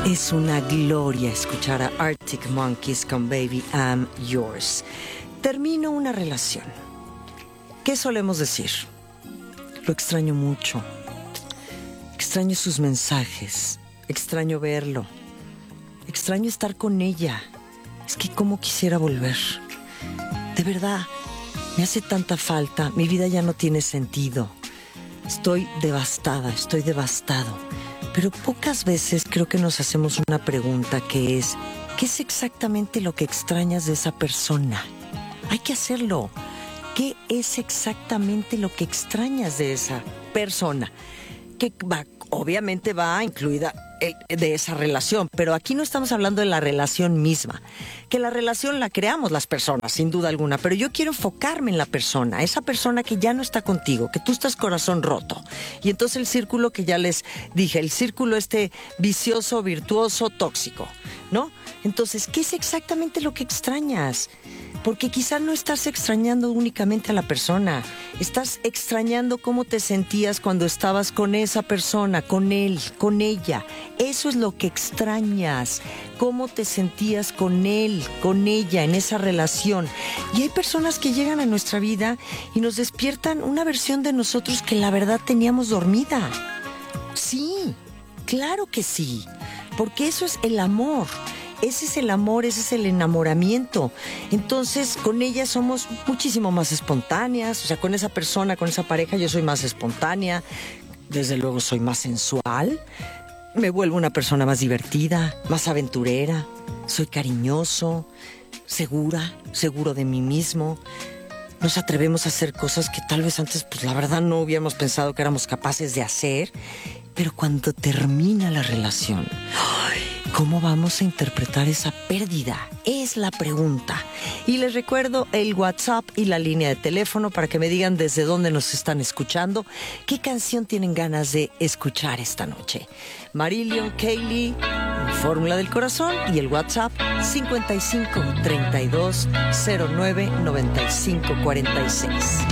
Es una gloria escuchar a Arctic Monkeys con Baby I'm Yours. Termino una relación. ¿Qué solemos decir? Lo extraño mucho. Extraño sus mensajes. Extraño verlo. Extraño estar con ella. Es que cómo quisiera volver. De verdad, me hace tanta falta. Mi vida ya no tiene sentido. Estoy devastada, estoy devastado. Pero pocas veces creo que nos hacemos una pregunta que es: ¿qué es exactamente lo que extrañas de esa persona? Hay que hacerlo. ¿Qué es exactamente lo que extrañas de esa persona? Que obviamente va incluida de esa relación, pero aquí no estamos hablando de la relación misma, que la relación la creamos las personas, sin duda alguna, pero yo quiero enfocarme en la persona, esa persona que ya no está contigo, que tú estás corazón roto, y entonces el círculo que ya les dije, el círculo vicioso, virtuoso, tóxico, ¿no? Entonces, ¿qué es exactamente lo que extrañas? Porque quizás no estás extrañando únicamente a la persona, estás extrañando cómo te sentías cuando estabas con esa persona, con él, con ella. Eso es lo que extrañas, cómo te sentías con él, con ella, en esa relación. Y hay personas que llegan a nuestra vida y nos despiertan una versión de nosotros que la verdad teníamos dormida. Sí, claro que sí, porque eso es el amor. Ese es el amor, ese es el enamoramiento. Entonces, con ella somos muchísimo más espontáneas. O sea, con esa persona, con esa pareja, yo soy más espontánea. Desde luego soy más sensual. Me vuelvo una persona más divertida, más aventurera. Soy cariñoso, seguro de mí mismo. Nos atrevemos a hacer cosas que tal vez antes, pues la verdad, no hubiéramos pensado que éramos capaces de hacer. Pero cuando termina la relación, ¿cómo vamos a interpretar esa pérdida? Es la pregunta. Y les recuerdo el WhatsApp y la línea de teléfono para que me digan desde dónde nos están escuchando, qué canción tienen ganas de escuchar esta noche. Marillion Kaylee, Fórmula del Corazón, y el WhatsApp 55 32 09 95 46.